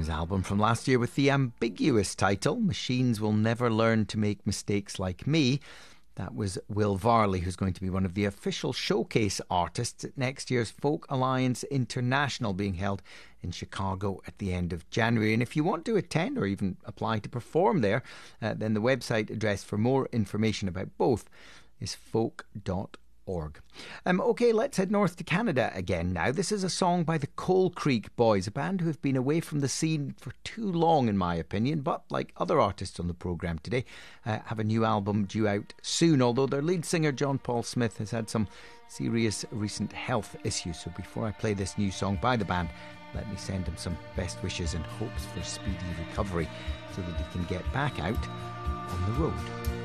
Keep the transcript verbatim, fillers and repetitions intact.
his album from last year with the ambiguous title, Machines Will Never Learn to Make Mistakes Like Me. That was Will Varley, who's going to be one of the official showcase artists at next year's Folk Alliance International, being held in Chicago at the end of January. And if you want to attend or even apply to perform there, uh, then the website address for more information about both is folk dot org. Um, OK, let's head north to Canada again now. This is a song by the Coal Creek Boys, a band who have been away from the scene for too long, in my opinion, but like other artists on the programme today, uh, have a new album due out soon, although their lead singer John Paul Smith has had some serious recent health issues. So before I play this new song by the band, let me send him some best wishes and hopes for speedy recovery so that he can get back out on the road.